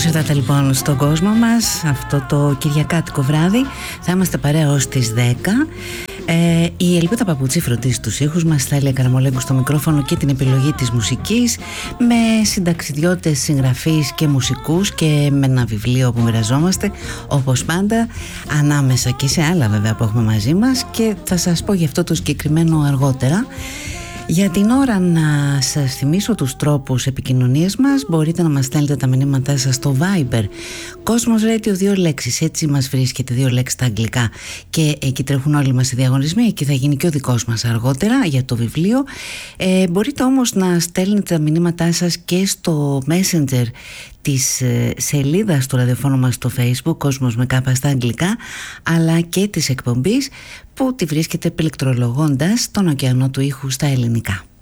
Καλώς ήρθατε λοιπόν στον κόσμο μας αυτό το κυριακάτικο βράδυ. Θα είμαστε παρέα ως τις 10. Η Ελπίδα Παπουτσί φροντίζει τους ήχους μας, Θάλια Καραμολέγκου στο μικρόφωνο και την επιλογή της μουσικής, με συνταξιδιώτες, συγγραφείς και μουσικούς και με ένα βιβλίο που μοιραζόμαστε όπως πάντα, ανάμεσα και σε άλλα βέβαια που έχουμε μαζί μας, και θα σας πω γι' αυτό το συγκεκριμένο αργότερα. Για την ώρα να σας θυμίσω τους τρόπους επικοινωνίας μας. Μπορείτε να μας στέλνετε τα μηνύματά σας στο Viber Cosmos Radio, 2 λέξεις, έτσι μας βρίσκεται, 2 λέξεις στα αγγλικά, και εκεί τρέχουν όλοι μας οι διαγωνισμοί. Εκεί θα γίνει και ο δικός μας αργότερα για το βιβλίο. Μπορείτε όμως να στέλνετε τα μηνύματά σας και στο Messenger της σελίδας του ραδιοφώνου μας στο Facebook, Κόσμος με κάπα στα αγγλικά, αλλά και της εκπομπής που τη βρίσκεται πληκτρολογώντας τον ωκεανό του ήχου στα ελληνικά.